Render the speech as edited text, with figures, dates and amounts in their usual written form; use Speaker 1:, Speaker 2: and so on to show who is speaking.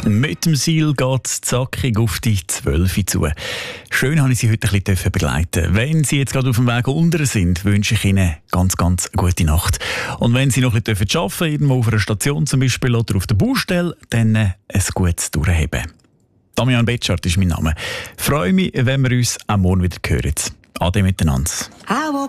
Speaker 1: Mit dem Seil geht es zackig auf die 12 Uhr zu. Schön, dass ich Sie heute ein bisschen begleiten. Wenn Sie jetzt gerade auf dem Weg unten sind, wünsche ich Ihnen ganz eine gute Nacht. Und wenn Sie noch ein bisschen arbeiten dürfen, irgendwo auf einer Station zum Beispiel oder auf der Baustelle, dann ein gutes Durchheben. Damian Betschart ist mein Name. Ich freue mich, wenn wir uns am Morgen wieder hören. Ade miteinander.